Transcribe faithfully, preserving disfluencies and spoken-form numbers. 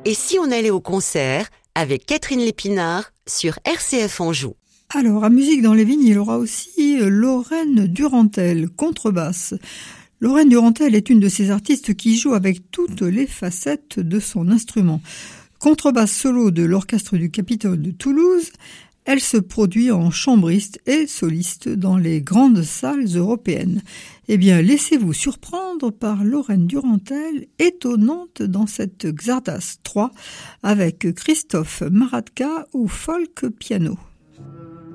Et si on allait au concert avec Catherine Lépinard sur R C F Anjou? Alors, à Musique dans les vignes, il y aura aussi Lorraine Durantel, contrebasse. Lorraine Durantel est une de ces artistes qui joue avec toutes les facettes de son instrument. Contrebasse solo de l'Orchestre du Capitole de Toulouse, elle se produit en chambriste et soliste dans les grandes salles européennes. Eh bien, laissez-vous surprendre par Lorraine Durantel, étonnante dans cette Xardas trois, avec Christophe Maratka au folk piano.